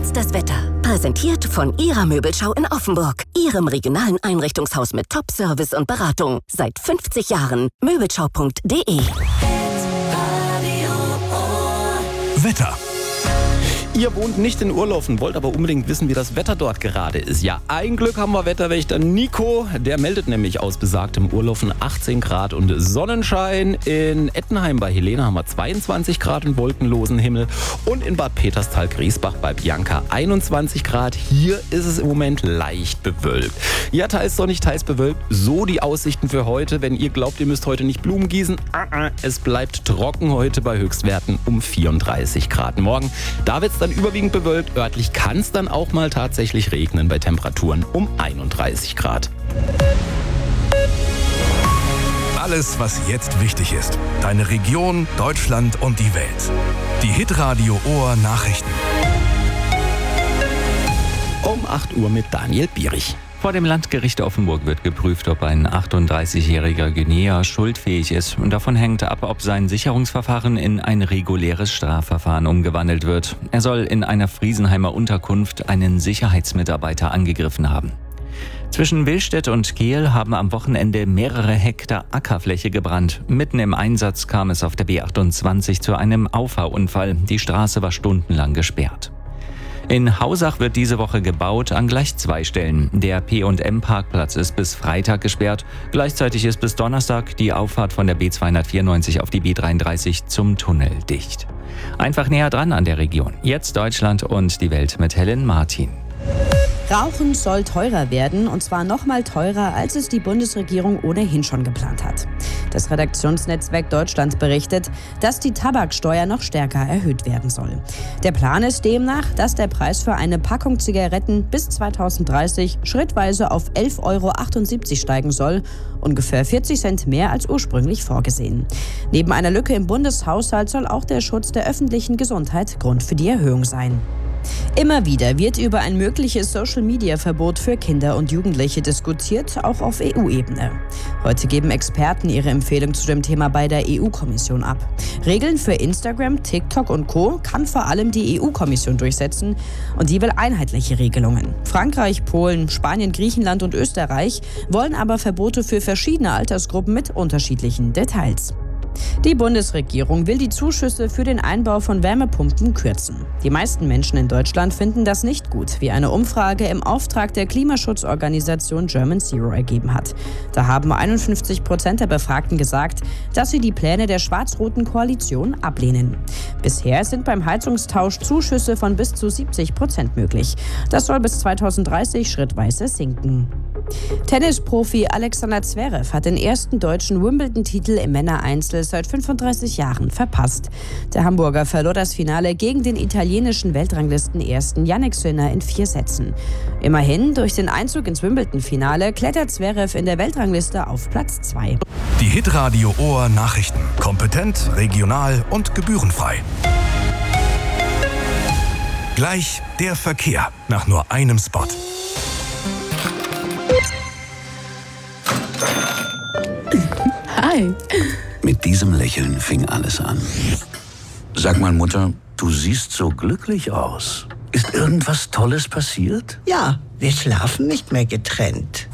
jetzt das Wetter. Präsentiert von Ihrer Möbelschau in Offenburg. Ihrem regionalen Einrichtungshaus mit Top-Service und Beratung. Seit 50 Jahren. Möbelschau.de. Wetter. Ihr wohnt nicht in Urlaufen, wollt aber unbedingt wissen, wie das Wetter dort gerade ist. Ja, ein Glück haben wir Wetterwächter Nico. Der meldet nämlich aus besagtem Urlaufen 18 Grad und Sonnenschein. In Ettenheim bei Helene haben wir 22 Grad und wolkenlosen Himmel. Und in Bad Peterstal-Griesbach bei Bianca 21 Grad. Hier ist es im Moment leicht bewölkt. Ja, teils sonnig, teils bewölkt. So die Aussichten für heute. Wenn ihr glaubt, ihr müsst heute nicht Blumen gießen. Es bleibt trocken heute bei Höchstwerten um 34 Grad. Morgen, da wird es dann überwiegend bewölkt. Örtlich kann es dann auch mal tatsächlich regnen bei Temperaturen um 31 Grad. Alles, was jetzt wichtig ist. Deine Region, Deutschland und die Welt. Die Hitradio Ohr Nachrichten. Um 8 Uhr mit Daniel Bierich. Vor dem Landgericht Offenburg wird geprüft, ob ein 38-jähriger Guinea schuldfähig ist. Und davon hängt ab, ob sein Sicherungsverfahren in ein reguläres Strafverfahren umgewandelt wird. Er soll in einer Friesenheimer Unterkunft einen Sicherheitsmitarbeiter angegriffen haben. Zwischen Willstedt und Kehl haben am Wochenende mehrere Hektar Ackerfläche gebrannt. Mitten im Einsatz kam es auf der B28 zu einem Auffahrunfall. Die Straße war stundenlang gesperrt. In Hausach wird diese Woche gebaut, an gleich 2 Stellen. Der P&M-Parkplatz ist bis Freitag gesperrt. Gleichzeitig ist bis Donnerstag die Auffahrt von der B294 auf die B33 zum Tunnel dicht. Einfach näher dran an der Region. Jetzt Deutschland und die Welt mit Helen Martin. Rauchen soll teurer werden, und zwar noch mal teurer, als es die Bundesregierung ohnehin schon geplant hat. Das Redaktionsnetzwerk Deutschland berichtet, dass die Tabaksteuer noch stärker erhöht werden soll. Der Plan ist demnach, dass der Preis für eine Packung Zigaretten bis 2030 schrittweise auf 11,78 € steigen soll, ungefähr 40 Cent mehr als ursprünglich vorgesehen. Neben einer Lücke im Bundeshaushalt soll auch der Schutz der öffentlichen Gesundheit Grund für die Erhöhung sein. Immer wieder wird über ein mögliches Social-Media-Verbot für Kinder und Jugendliche diskutiert, auch auf EU-Ebene. Heute geben Experten ihre Empfehlung zu dem Thema bei der EU-Kommission ab. Regeln für Instagram, TikTok und Co. kann vor allem die EU-Kommission durchsetzen, und die will einheitliche Regelungen. Frankreich, Polen, Spanien, Griechenland und Österreich wollen aber Verbote für verschiedene Altersgruppen mit unterschiedlichen Details. Die Bundesregierung will die Zuschüsse für den Einbau von Wärmepumpen kürzen. Die meisten Menschen in Deutschland finden das nicht gut, wie eine Umfrage im Auftrag der Klimaschutzorganisation German Zero ergeben hat. Da haben 51% der Befragten gesagt, dass sie die Pläne der schwarz-roten Koalition ablehnen. Bisher sind beim Heizungstausch Zuschüsse von bis zu 70% möglich. Das soll bis 2030 schrittweise sinken. Tennisprofi Alexander Zverev hat den ersten deutschen Wimbledon-Titel im Männereinzel seit 35 Jahren verpasst. Der Hamburger verlor das Finale gegen den italienischen Weltranglisten-Ersten Jannik Sinner in 4 Sätzen. Immerhin, durch den Einzug ins Wimbledon-Finale klettert Zverev in der Weltrangliste auf Platz 2. Die Hitradio Ohr Nachrichten. Kompetent, regional und gebührenfrei. Gleich der Verkehr nach nur einem Spot. Hi. Mit diesem Lächeln fing alles an. Sag mal, Mutter, du siehst so glücklich aus. Ist irgendwas Tolles passiert? Ja, wir schlafen nicht mehr getrennt.